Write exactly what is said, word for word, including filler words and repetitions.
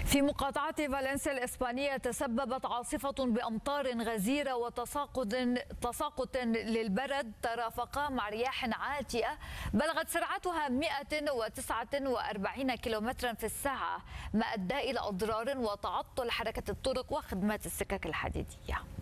في مقاطعة فالنسيا الإسبانية تسببت عاصفة بأمطار غزيرة وتساقط تساقط للبرد ترافقا مع رياح عاتية بلغت سرعتها مئة وتسعة وأربعين كيلومترا في الساعة، ما أدى إلى أضرار وتعطل حركة الطرق وخدمات السكك الحديدية.